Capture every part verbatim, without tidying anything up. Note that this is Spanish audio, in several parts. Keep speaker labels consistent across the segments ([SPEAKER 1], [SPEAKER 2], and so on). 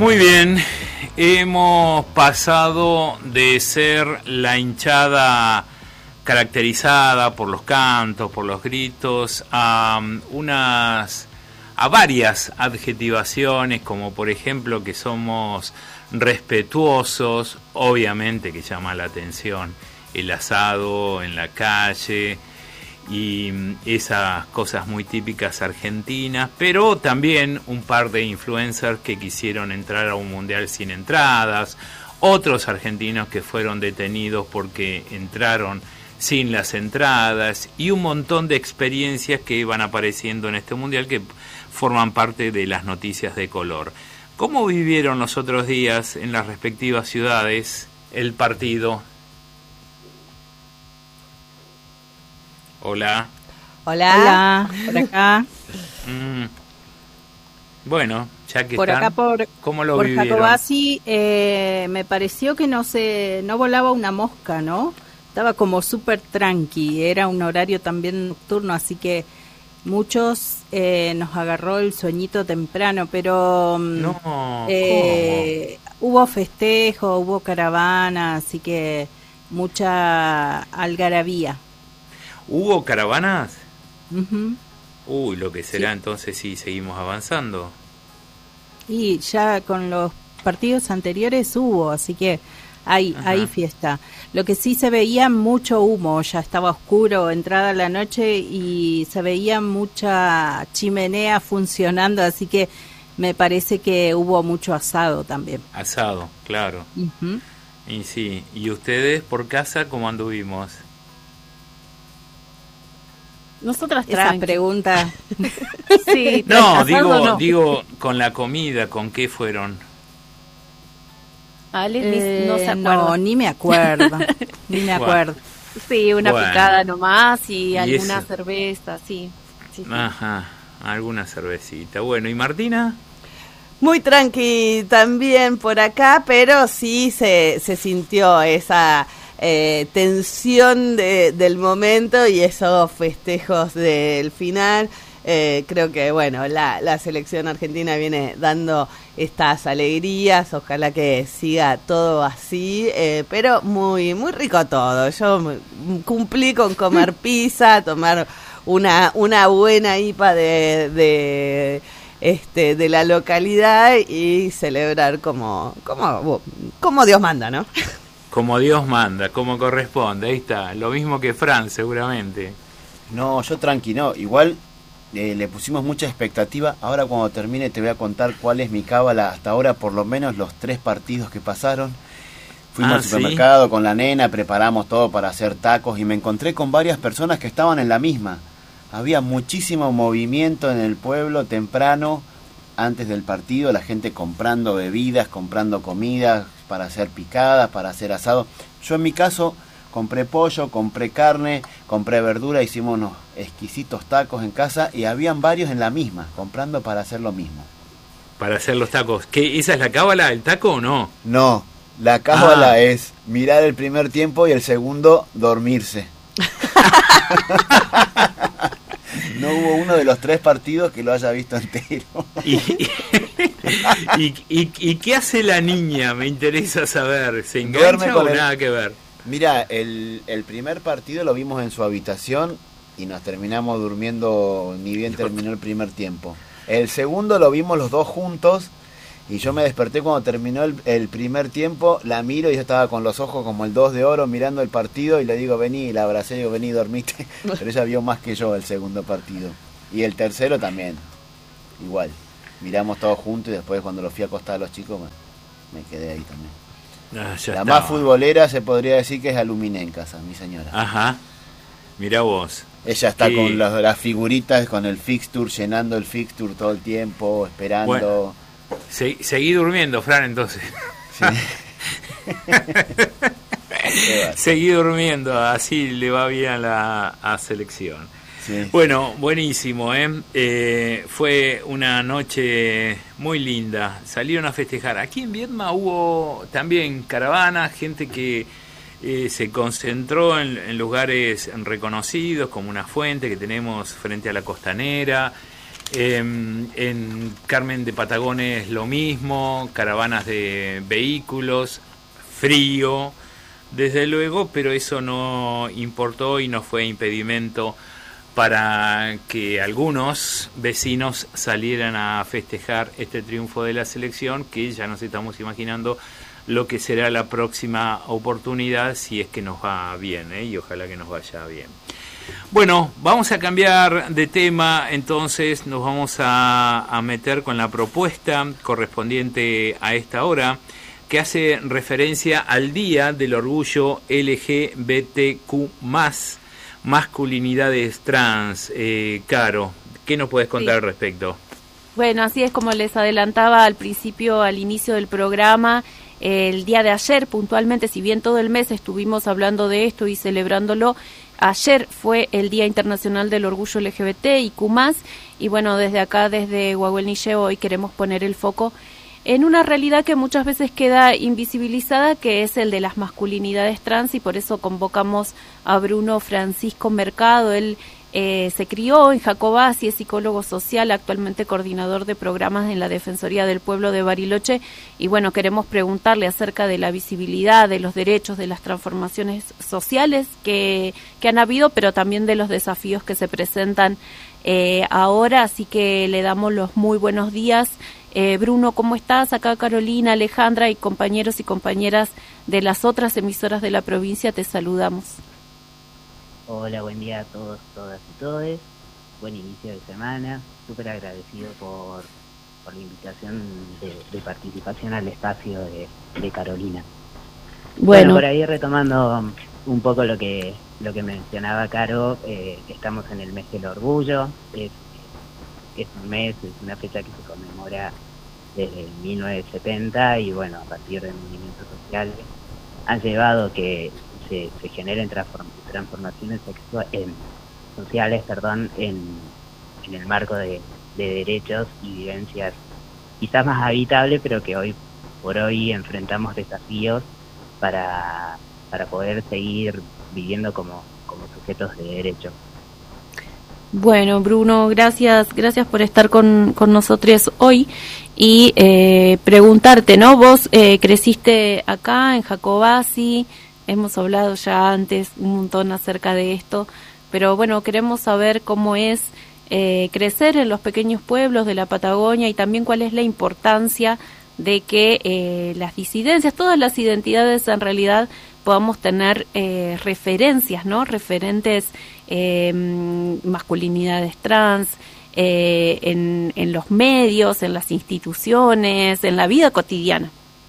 [SPEAKER 1] Muy bien, hemos pasado de ser la hinchada caracterizada por los cantos, por los gritos, a unas, a varias adjetivaciones, como por ejemplo que somos respetuosos, obviamente que llama la atención el asado en la calle y esas cosas muy típicas argentinas, pero también un par de influencers que quisieron entrar a un mundial sin entradas, otros argentinos que fueron detenidos porque entraron sin las entradas y un montón de experiencias que van apareciendo en este mundial que forman parte de las noticias de color. ¿Cómo vivieron los otros días en las respectivas ciudades el partido? Hola.
[SPEAKER 2] Hola. Hola. Por acá.
[SPEAKER 1] Mm. Bueno, ya que
[SPEAKER 2] por
[SPEAKER 1] están,
[SPEAKER 2] acá por,
[SPEAKER 1] ¿cómo lo
[SPEAKER 2] por
[SPEAKER 1] vivieron?
[SPEAKER 2] Jacobasi, eh, me pareció que no se, no volaba una mosca, ¿no? Estaba como súper tranqui, era un horario también nocturno, así que muchos eh, nos agarró el sueñito temprano, pero
[SPEAKER 1] no,
[SPEAKER 2] eh, hubo festejo, hubo caravana, así que mucha algarabía.
[SPEAKER 1] ¿Hubo caravanas?
[SPEAKER 2] Uh-huh.
[SPEAKER 1] Uy, lo que será,
[SPEAKER 2] sí.
[SPEAKER 1] Entonces sí, seguimos avanzando.
[SPEAKER 2] Y ya con los partidos anteriores hubo, así que hay, hay fiesta. Lo que sí se veía mucho humo, ya estaba oscuro, entrada la noche y se veía mucha chimenea funcionando, así que me parece que hubo mucho asado también.
[SPEAKER 1] Asado, claro.
[SPEAKER 2] Uh-huh.
[SPEAKER 1] Y sí, ¿y ustedes por casa cómo anduvimos?
[SPEAKER 3] Nosotras
[SPEAKER 2] esa
[SPEAKER 3] tranqui.
[SPEAKER 2] pregunta.
[SPEAKER 3] Sí,
[SPEAKER 1] no, digo,
[SPEAKER 3] no.
[SPEAKER 1] digo con la comida, ¿con qué fueron?
[SPEAKER 3] Ale
[SPEAKER 2] eh,
[SPEAKER 3] no se acuerda.
[SPEAKER 2] No, ni me acuerdo. ni me acuerdo.
[SPEAKER 3] Sí, una
[SPEAKER 1] bueno.
[SPEAKER 3] picada nomás y,
[SPEAKER 1] ¿Y
[SPEAKER 3] alguna
[SPEAKER 1] eso?
[SPEAKER 3] cerveza, sí. sí, sí.
[SPEAKER 1] Ajá, alguna cervecita. Bueno, ¿y Martina?
[SPEAKER 4] Muy tranqui también por acá, pero sí se, se sintió esa eh, tensión de, del momento y esos festejos del final. Eh, creo que, bueno, la, la selección argentina viene dando estas alegrías, ojalá que siga todo así, eh, pero muy muy rico todo. Yo cumplí con comer pizza, tomar una una buena I P A de... de este de la localidad y celebrar como como como Dios manda, ¿no?
[SPEAKER 1] Como Dios manda, como corresponde, ahí está, lo mismo que Fran seguramente.
[SPEAKER 5] No, yo tranqui, no, igual eh, le pusimos mucha expectativa. Ahora cuando termine te voy a contar cuál es mi cábala hasta ahora, por lo menos los tres partidos que pasaron. Fuimos
[SPEAKER 1] ah,
[SPEAKER 5] al supermercado, ¿sí?, con la nena, preparamos todo para hacer tacos y me encontré con varias personas que estaban en la misma. Había muchísimo movimiento en el pueblo temprano, antes del partido, la gente comprando bebidas, comprando comidas para hacer picadas, para hacer asado. Yo en mi caso compré pollo, compré carne, compré verdura, hicimos unos exquisitos tacos en casa y habían varios en la misma, comprando para hacer lo mismo.
[SPEAKER 1] Para hacer los tacos. ¿Qué, ¿Esa es la cábala, el taco o no?
[SPEAKER 5] No, la cábala
[SPEAKER 1] ah.
[SPEAKER 5] es mirar el primer tiempo y el segundo dormirse. No hubo uno de los tres partidos que lo haya visto entero.
[SPEAKER 1] ¿Y, y, y, y qué hace la niña? Me interesa saber. ¿Se engancha o el... nada que ver?
[SPEAKER 5] Mira, el, el primer partido lo vimos en su habitación y nos terminamos durmiendo ni bien terminó el primer tiempo. El segundo lo vimos los dos juntos y yo me desperté cuando terminó el, el primer tiempo, la miro y yo estaba con los ojos como el dos de oro mirando el partido y le digo vení, y la abracé y digo vení, dormiste. Pero ella vio más que yo el segundo partido. Y el tercero también, igual. Miramos todos juntos y después cuando los fui a acostar a los chicos me, me quedé ahí también.
[SPEAKER 1] Ah,
[SPEAKER 5] la
[SPEAKER 1] está.
[SPEAKER 5] Más futbolera se podría decir que es Aluminé en casa, mi señora.
[SPEAKER 1] Ajá, mirá vos.
[SPEAKER 5] Ella está
[SPEAKER 1] sí.
[SPEAKER 5] con las, las figuritas, con el fixture, llenando el fixture todo el tiempo, esperando.
[SPEAKER 1] Bueno, se, seguí durmiendo, Fran, entonces.
[SPEAKER 5] Sí.
[SPEAKER 1] Seguí durmiendo, así le va bien a la a selección.
[SPEAKER 5] Sí.
[SPEAKER 1] Bueno, buenísimo, ¿eh? Eh, fue una noche muy linda, salieron a festejar. Aquí en Viedma hubo también caravana, gente que eh, se concentró en, en lugares reconocidos, como una fuente que tenemos frente a la costanera, Eh, en Carmen de Patagones lo mismo, caravanas de vehículos, frío, desde luego, pero eso no importó y no fue impedimento para que algunos vecinos salieran a festejar este triunfo de la selección, que ya nos estamos imaginando lo que será la próxima oportunidad, si es que nos va bien, ¿eh? Y ojalá que nos vaya bien. Bueno, vamos a cambiar de tema, entonces nos vamos a, a meter con la propuesta correspondiente a esta hora, que hace referencia al Día del Orgullo L G B T Q más, masculinidades trans. Eh, Caro, ¿qué nos puedes contar sí. al respecto?
[SPEAKER 3] Bueno, así es como les adelantaba al principio, al inicio del programa, el día de ayer puntualmente, si bien todo el mes estuvimos hablando de esto y celebrándolo, ayer fue el Día Internacional del Orgullo L G B T y Q más, y bueno, desde acá, desde Huahuelnille, hoy queremos poner el foco en una realidad que muchas veces queda invisibilizada, que es el de las masculinidades trans, y por eso convocamos a Bruno Francisco Mercado. Él eh, se crió en Jacobasi, es psicólogo social, actualmente coordinador de programas en la Defensoría del Pueblo de Bariloche, y bueno, queremos preguntarle acerca de la visibilidad, de los derechos, de las transformaciones sociales que, que han habido, pero también de los desafíos que se presentan eh, ahora, así que le damos los muy buenos días. Eh, Bruno, ¿cómo estás? Acá Carolina, Alejandra y compañeros y compañeras de las otras emisoras de la provincia, te saludamos.
[SPEAKER 6] Hola, buen día a todos, todas y todes. Buen inicio de semana. Súper agradecido por, por la invitación de, de participación al espacio de, de Carolina. Bueno. bueno, por ahí retomando un poco lo que lo que mencionaba Caro, eh, estamos en el mes del orgullo. Es, es un mes, es una fecha que se conmemora desde mil novecientos setenta y bueno, a partir de movimientos sociales han llevado que se, se generen transform, transformaciones sexuales, eh, sociales perdón, en, en el marco de, de derechos y vivencias quizás más habitables, pero que hoy por hoy enfrentamos desafíos para, para poder seguir viviendo como, como sujetos de derecho.
[SPEAKER 3] Bueno, Bruno, gracias, gracias por estar con, con nosotros hoy y eh, preguntarte, ¿no? Vos eh, creciste acá en Jacobasi, hemos hablado ya antes un montón acerca de esto, pero bueno, queremos saber cómo es eh, crecer en los pequeños pueblos de la Patagonia y también cuál es la importancia de que eh, las disidencias, todas las identidades en realidad podamos tener eh, referencias, ¿no? Referentes eh, masculinidades trans eh, en, en los medios, en las instituciones, en la vida cotidiana.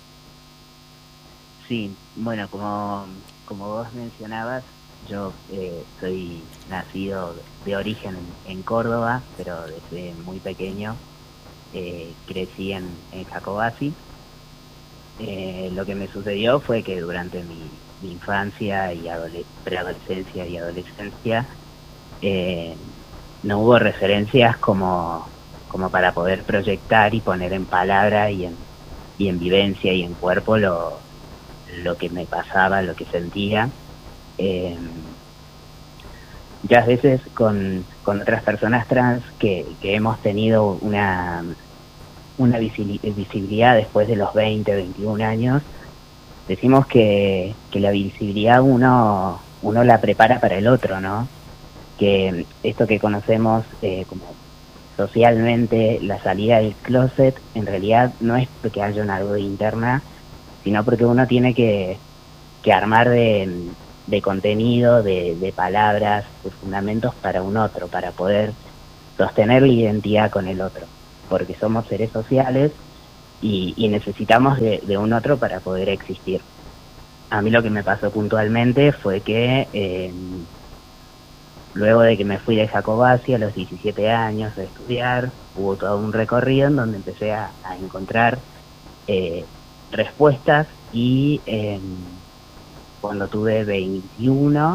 [SPEAKER 6] Sí, bueno, como, como vos mencionabas, yo eh, soy nacido de origen en, en Córdoba, pero desde muy pequeño eh, crecí en, en Jacobasi. Eh, lo que me sucedió fue que durante mi, mi infancia y adole- preadolescencia y adolescencia eh, no hubo referencias como, como para poder proyectar y poner en palabra y en, y en vivencia y en cuerpo lo, lo que me pasaba, lo que sentía. Eh, muchas veces con, con otras personas trans que, que hemos tenido una... una visibilidad después de los veinte, veintiún años, decimos que, que la visibilidad uno uno la prepara para el otro, ¿no? Que esto que conocemos eh, como socialmente la salida del closet, en realidad no es porque haya una duda interna, sino porque uno tiene que, que armar de, de contenido, de, de palabras, de fundamentos para un otro, para poder sostener la identidad con el otro. Porque somos seres sociales y, y necesitamos de, de un otro para poder existir. A mí lo que me pasó puntualmente fue que eh, luego de que me fui de Jacobasi a los diecisiete años a estudiar, hubo todo un recorrido en donde empecé a, a encontrar eh, respuestas y eh, cuando tuve veintiuno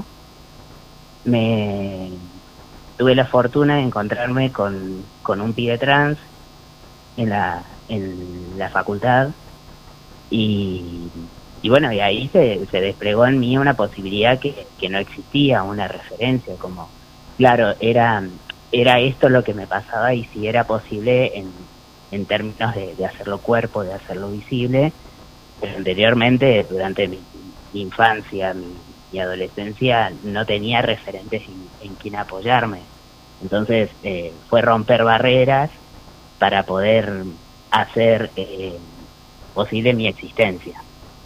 [SPEAKER 6] me tuve la fortuna de encontrarme con, con un pibe trans en la en la facultad y, y bueno, y ahí se, se desplegó en mí una posibilidad que, que no existía, una referencia, como, claro, era era esto lo que me pasaba y si era posible en, en términos de, de hacerlo cuerpo, de hacerlo visible. Pero anteriormente, durante mi, mi infancia, mi, mi adolescencia, no tenía referentes en, en quien apoyarme. Entonces eh, fue romper barreras para poder hacer eh, posible mi existencia.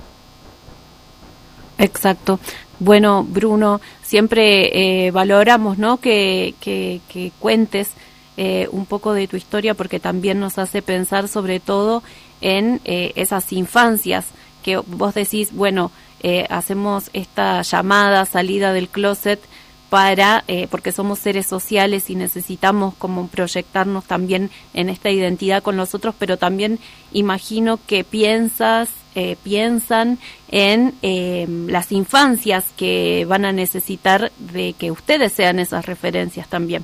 [SPEAKER 3] Exacto. Bueno, Bruno, siempre eh, valoramos, ¿no?, que, que, que cuentes eh, un poco de tu historia, porque también nos hace pensar sobre todo en eh, esas infancias que vos decís, bueno, eh, hacemos esta llamada salida del closet para, eh, porque somos seres sociales y necesitamos como proyectarnos también en esta identidad con los otros, pero también imagino que piensas, eh, piensan en eh, las infancias que van a necesitar de que ustedes sean esas referencias también.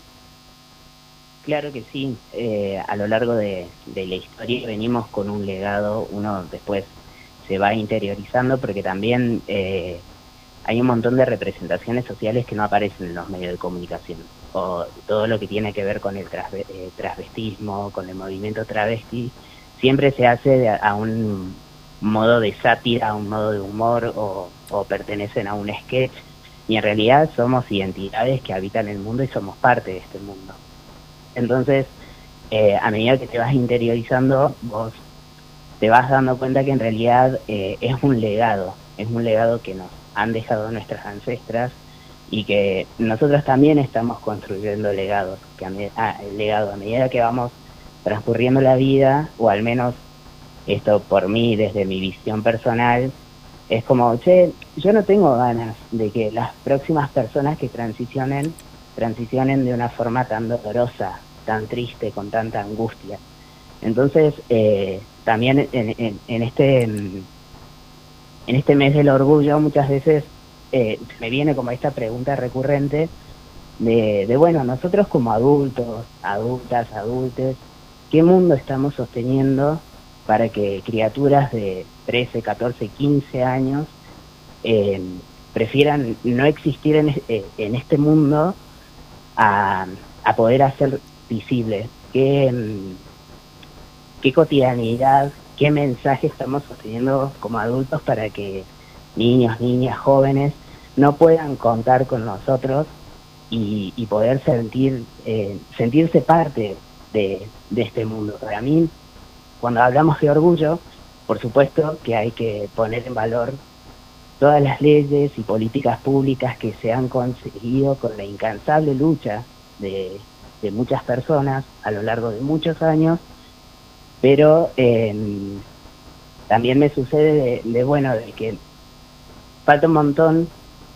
[SPEAKER 6] Claro que sí, eh, a lo largo de, de la historia venimos con un legado, uno después se va interiorizando porque también eh, hay un montón de representaciones sociales que no aparecen en los medios de comunicación, o todo lo que tiene que ver con el transve- eh, transvestismo, con el movimiento travesti, siempre se hace de, a un modo de sátira, a un modo de humor, o, o pertenecen a un sketch, y en realidad somos identidades que habitan el mundo y somos parte de este mundo. Entonces, eh, a medida que te vas interiorizando, vos te vas dando cuenta que en realidad eh, es un legado, es un legado que nos han dejado nuestras ancestras y que nosotros también estamos construyendo legados, que a me- ah, el legado a medida que vamos transcurriendo la vida, o al menos esto por mí, desde mi visión personal, es como, che, yo no tengo ganas de que las próximas personas que transicionen, transicionen de una forma tan dolorosa, tan triste, con tanta angustia. Entonces, eh, también en, en, en este en este mes del orgullo muchas veces eh, me viene como esta pregunta recurrente de, de, bueno, nosotros como adultos, adultas, adultes, ¿qué mundo estamos sosteniendo para que criaturas de trece, catorce, quince años eh, prefieran no existir en, eh, en este mundo a, a poder hacer visible? ¿Qué, qué cotidianidad, qué mensaje estamos sosteniendo como adultos para que niños, niñas, jóvenes no puedan contar con nosotros y, y poder sentir eh, sentirse parte de, de este mundo? Para mí, cuando hablamos de orgullo, por supuesto que hay que poner en valor todas las leyes y políticas públicas que se han conseguido con la incansable lucha de, de muchas personas a lo largo de muchos años, pero eh, también me sucede de, de, bueno, de que falta un montón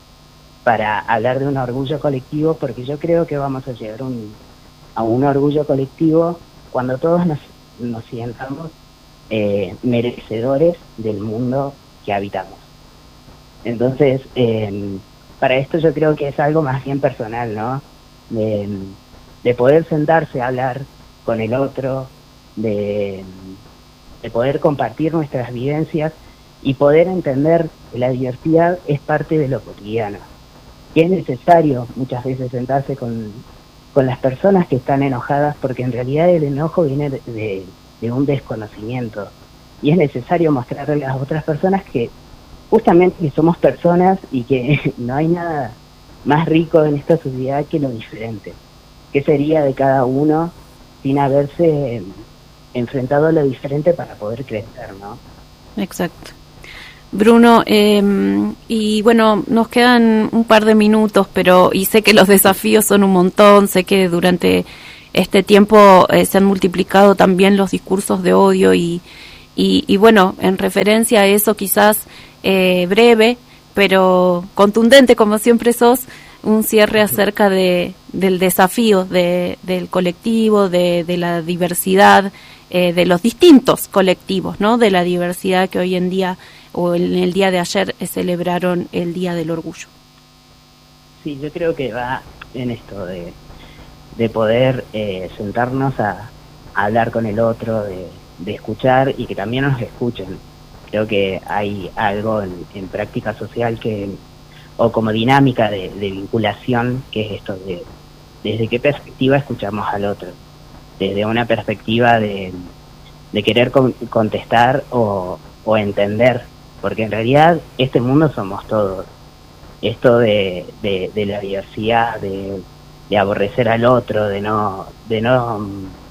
[SPEAKER 6] para hablar de un orgullo colectivo, porque yo creo que vamos a llegar un, a un orgullo colectivo cuando todos nos, nos sientamos eh, merecedores del mundo que habitamos. Entonces, eh, para esto yo creo que es algo más bien personal, ¿no? De, de poder sentarse a hablar con el otro, de, de poder compartir nuestras vivencias y poder entender que la diversidad es parte de lo cotidiano. Y es necesario muchas veces sentarse con, con las personas que están enojadas, porque en realidad el enojo viene de, de, de un desconocimiento. Y es necesario mostrarle a las otras personas que justamente que somos personas y que no hay nada más rico en esta sociedad que lo diferente. ¿Qué sería de cada uno sin haberse enfrentado a lo diferente para poder crecer, ¿no?
[SPEAKER 3] Exacto. Bruno, eh, y bueno, nos quedan un par de minutos, pero y sé que los desafíos son un montón, sé que durante este tiempo eh, se han multiplicado también los discursos de odio y, y, y bueno, en referencia a eso quizás eh, breve, pero contundente como siempre sos, un cierre acerca de del desafío de, del colectivo, de, de la diversidad, eh, de los distintos colectivos, ¿no? De la diversidad que hoy en día o en el día de ayer eh, celebraron el Día del Orgullo.
[SPEAKER 6] Sí, yo creo que va en esto de, de poder eh, sentarnos a, a hablar con el otro, de, de escuchar y que también nos escuchen. Creo que hay algo en, en práctica social que, o como dinámica de, de vinculación, que es esto de, desde qué perspectiva escuchamos al otro, desde una perspectiva de, de querer con, contestar o, o entender, porque en realidad este mundo somos todos. Esto de, de, de la diversidad, de, de aborrecer al otro, de no, de no,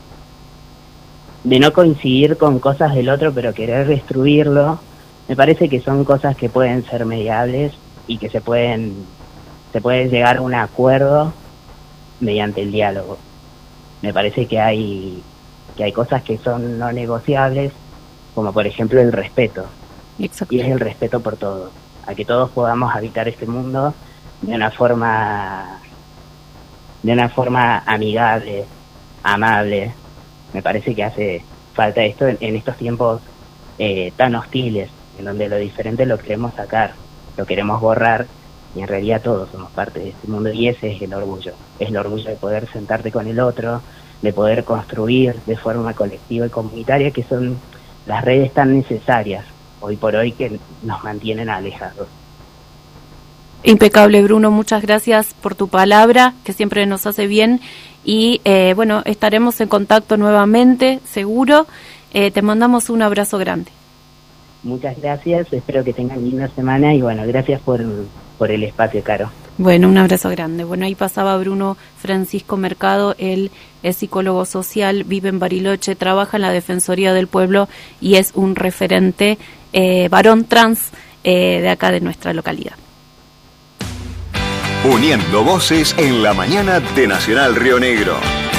[SPEAKER 6] de no coincidir con cosas del otro, pero querer destruirlo, me parece que son cosas que pueden ser mediables y que se pueden, se puede llegar a un acuerdo mediante el diálogo. Me parece que hay, que hay cosas que son no negociables, como por ejemplo el respeto.
[SPEAKER 3] Exacto.
[SPEAKER 6] Y es el respeto por todo, a que todos podamos habitar este mundo de una forma, de una forma amigable, amable. Me parece que hace falta esto en, en estos tiempos eh, tan hostiles, en donde lo diferente lo queremos sacar, lo queremos borrar, y en realidad todos somos parte de este mundo, y ese es el orgullo. Es el orgullo de poder sentarte con el otro, de poder construir de forma colectiva y comunitaria, que son las redes tan necesarias hoy por hoy que nos mantienen alejados.
[SPEAKER 3] Impecable, Bruno, muchas gracias por tu palabra, que siempre nos hace bien, y eh, bueno, estaremos en contacto nuevamente, seguro. Eh, te mandamos un abrazo grande.
[SPEAKER 6] Muchas gracias, espero que tengan linda semana, y bueno, gracias por, por el espacio, Caro.
[SPEAKER 3] Bueno, un abrazo grande. Bueno, ahí pasaba Bruno Francisco Mercado, él es psicólogo social, vive en Bariloche, trabaja en la Defensoría del Pueblo y es un referente eh, varón trans eh, de acá de nuestra localidad.
[SPEAKER 7] Uniendo voces en la mañana de Nacional Río Negro.